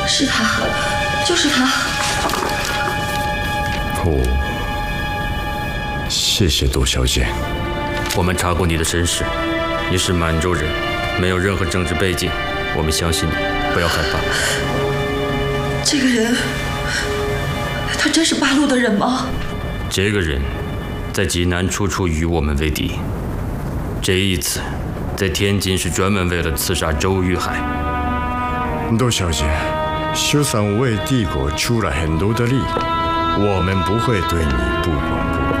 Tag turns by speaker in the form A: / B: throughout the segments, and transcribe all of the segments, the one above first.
A: 是他，就是他。
B: 哦，谢谢杜小姐。
C: 我们查过你的身世，你是满洲人，没有任何政治背景，我们相信你，不要害怕。
A: 这个人，他真是八路的人吗？
C: 这个人，在济南处处与我们为敌。这一次，在天津是专门为了刺杀周玉海。
B: 杜小姐，就算为帝国出了很多的力，我们不会对你不管不顾。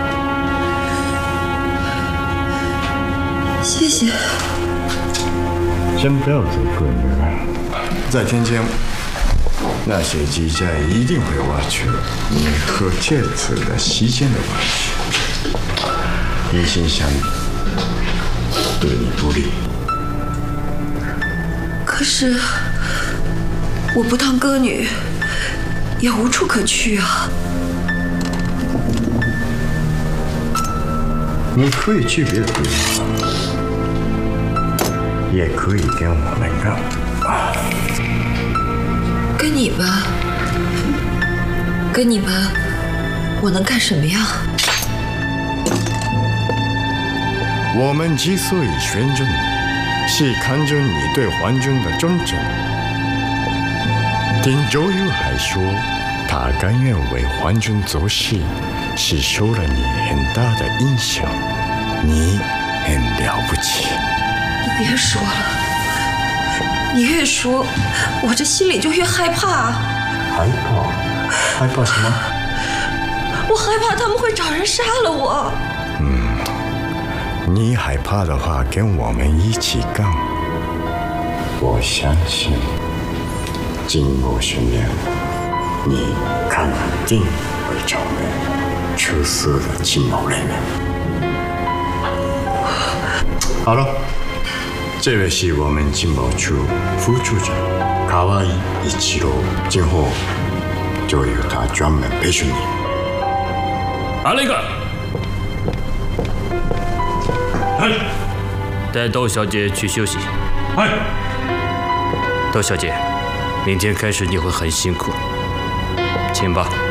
A: 谢谢。
B: 先不要走个女儿，在天津，那些记者一定会挖出你和这次的事件的关系，一心想对你不利。
A: 可是我不当歌女，也无处可去啊。
B: 你可以去别的地方，也可以跟我们干。
A: 跟你们，我能干什么呀？
B: 我们之所以选中你，是看中你对环中的忠诚。听周玉海说，他甘愿为环中做事，是受了你很大的影响。你很了不起。
A: 你别说了，你越说，我这心里就越害怕。
B: 害怕？害怕什么？
A: 我害怕他们会找人杀了我。
B: 你害怕的话，跟我们一起干。我相信，经过训练，你肯定会成为出色的情报人员。好了，这位是我们情报处副处长川井一郎，今后就由他专门培训你。
C: 阿雷个。带窦小姐去休息。窦小姐，明天开始你会很辛苦，请吧。